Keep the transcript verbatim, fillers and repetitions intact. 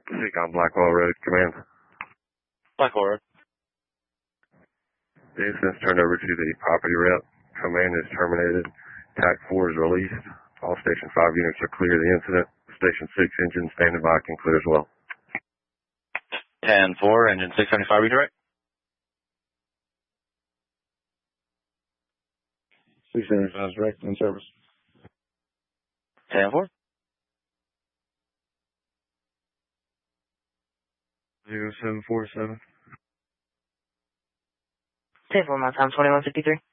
Seacom Blackwell Road, command. Blackwell Road. The incident's turned over to the property rep. Command is terminated. T A C four is released. All Station five units are clear of the incident. Station six engine standing by can clear as well. ten four, engine six seventy-five, redirect. six seventy-five is direct in service. ten four. zero seven four seven. ten four, my time, twenty-one fifty-three.